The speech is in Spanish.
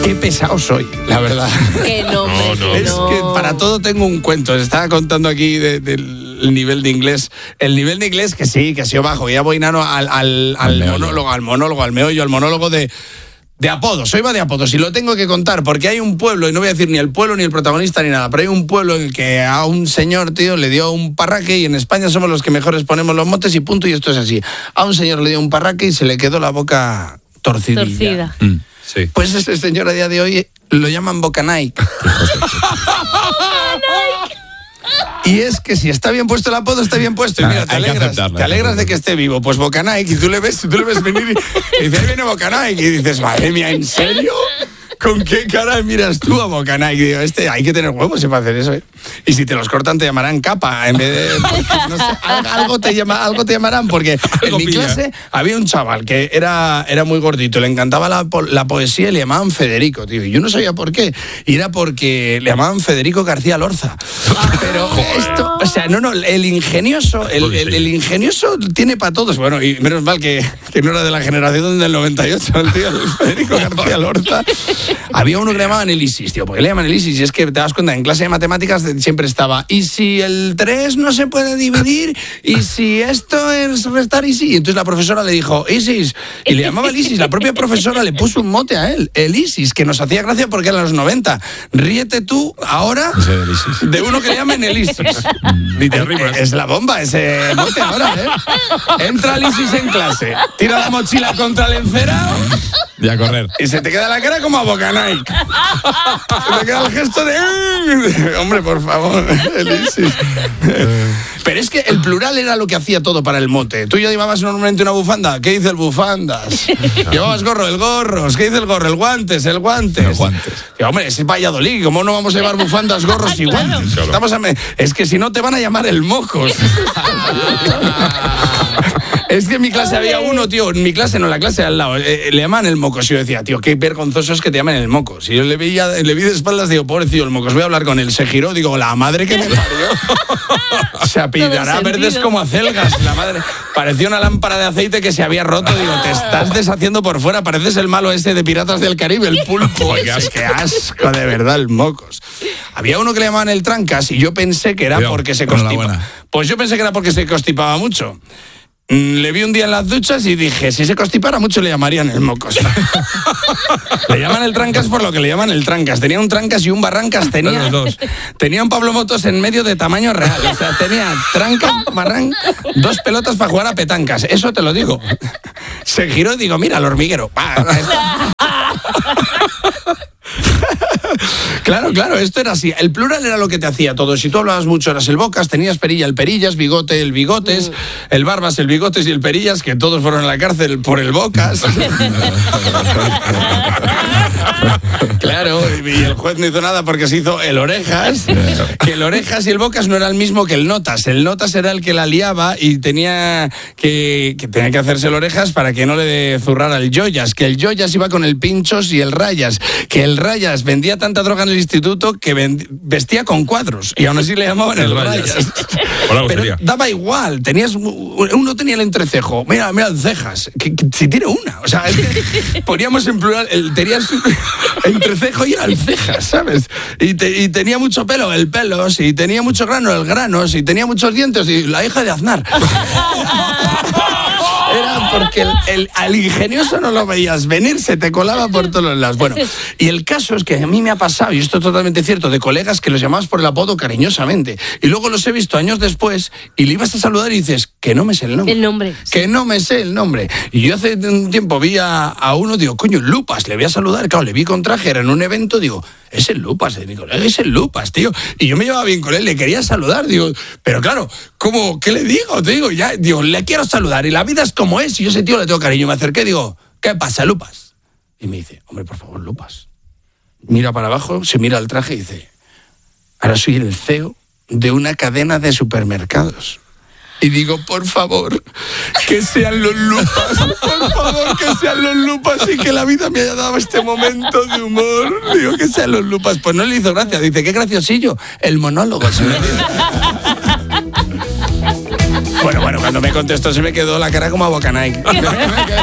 Qué pesado soy, la verdad. Que no, Es que para todo tengo un cuento. Les estaba contando aquí del nivel de inglés. El nivel de inglés que sí, que ha sido bajo. Ya voy nano al monólogo de apodos. Hoy va de apodos y lo tengo que contar porque hay un pueblo, y no voy a decir ni el pueblo ni el protagonista ni nada, pero hay un pueblo en el que a un señor, tío, le dio un parraque, y en España somos los que mejores ponemos los motes y punto, y esto es así. A un señor le dio un parraque y se le quedó la boca torcida. Sí. Pues ese señor a día de hoy lo llaman Boca Nike. Y es que si está bien puesto el apodo, está bien puesto. Y mira, te alegras de que esté vivo. Pues Boca Nike, y tú le ves venir y dices, ahí viene Boca Nike. Y dices, madre mía, ¿en serio? ¿Con qué cara miras tú a Boca Nike? Digo, hay que tener huevos para hacer eso, ¿eh? Y si te los cortan, te llamarán capa en vez de... No sé, algo te llamarán, porque en mi clase había un chaval que era muy gordito, le encantaba la poesía y le llamaban Federico, tío. Y yo no sabía por qué. Y era porque le llamaban Federico García Lorza. Pero esto, o sea, no, el ingenioso, el ingenioso tiene para todos. Bueno, y menos mal que no era de la generación del 98, el tío, el Federico García Lorza. Había uno que le llamaban el ISIS, tío. ¿Por qué le llaman el ISIS? Y es que te das cuenta, en clase de matemáticas siempre estaba, ¿y si el 3 no se puede dividir? ¿Y si esto es restar y sí? Y entonces la profesora le dijo, ISIS. Y le llamaba el ISIS. La propia profesora le puso un mote a él, el ISIS, que nos hacía gracia porque eran los 90. Ríete tú ahora de uno que le llaman el ISIS. Es la bomba ese mote ahora, ¿eh? Entra el ISIS en clase, tira la mochila contra el encerado y a correr. Y se te queda la cara como a Boca Nike. Se te queda el gesto de... Hombre, por favor, el ISIS. Pero es que el plural era lo que hacía todo para el mote. Tú ya llevabas normalmente una bufanda. ¿Qué dice el bufandas? Llevabas gorro, el gorros. ¿Qué dice el gorro? El guantes, el guantes. El guantes. Y, hombre, ese Valladolid. ¿Cómo no vamos a llevar bufandas, gorros y guantes? Es que si no te van a llamar el mocos. Es que en mi clase había uno, tío, en mi clase no, en la clase de al lado, le llaman el mocos. Y yo decía, tío, qué vergonzoso es que te llamen el mocos. Y yo le vi de espaldas, digo, pobrecillo el mocos, voy a hablar con él. Se giró, digo, la madre que me parió. Se apellidará verdes como acelgas, la madre. Parecía una lámpara de aceite que se había roto. Digo, te estás deshaciendo por fuera, pareces el malo ese de Piratas del Caribe, el pulpo. Qué asco, de verdad, el mocos. Había uno que le llamaban el trancas y yo pensé que era porque se constipaba. Pues yo pensé que era porque se constipaba mucho. Le vi un día en las duchas y dije, si se constipara mucho le llamarían el mocos. Le llaman el trancas por lo que le llaman el trancas. Tenía un trancas y un barrancas. Tenía un Pablo Motos en medio de tamaño real. O sea, tenía trancas, barrancas, 2 pelotas para jugar a petancas. Eso te lo digo. Se giró y digo, mira, el hormiguero. Claro, esto era así. El plural era lo que te hacía todo. Si tú hablabas mucho eras el bocas, tenías perilla, el perillas, bigote, el bigotes, el barbas, el bigotes y el perillas, que todos fueron a la cárcel por el bocas. Claro, y el juez no hizo nada porque se hizo el orejas, que el orejas y el bocas no era el mismo que el notas. El notas era el que la liaba y tenía que hacerse el orejas para que no le zurrara el joyas, que el joyas iba con el pinchos y el rayas, que el rayas vendía tanta droga en el instituto que vestía con cuadros y aún así le llamaban el rayas. Pero daba igual, uno tenía el entrecejo, mira el cejas, que si tiene una, o sea, es que poníamos en plural, tenías entrecejo y era el cejas, ¿sabes? Y tenía mucho pelo, el pelo, si tenía mucho grano, el grano, si tenía muchos dientes, y la hija de Aznar. Era porque al ingenioso no lo veías venir, se te colaba por todos lados. Bueno, y el caso es que a mí me ha pasado, y esto es totalmente cierto, de colegas que los llamabas por el apodo cariñosamente. Y luego los he visto años después y le ibas a saludar y dices, que no me sé el nombre. El nombre. Que no me sé el nombre. Y yo hace un tiempo vi a uno, digo, coño, Lupas, le voy a saludar. Claro, le vi con traje, era en un evento, digo, es el Lupas, es el Lupas, tío. Y yo me llevaba bien con él, le quería saludar, digo, pero claro, ¿cómo? ¿Qué le digo? Te digo, ya, digo, le quiero saludar y la vida es como es. Y yo a ese tío le tengo cariño. Me acerqué y digo, ¿qué pasa, Lupas? Y me dice, hombre, por favor, Lupas. Mira para abajo, se mira el traje y dice, ahora soy el CEO de una cadena de supermercados. Y digo, por favor, que sean los Lupas, por favor, que sean los Lupas y que la vida me haya dado este momento de humor. Digo, que sean los Lupas. Pues no le hizo gracia, dice, qué graciosillo, el monólogo. Se me dice. Bueno, cuando me contestó se me quedó la cara como a Boca Nike.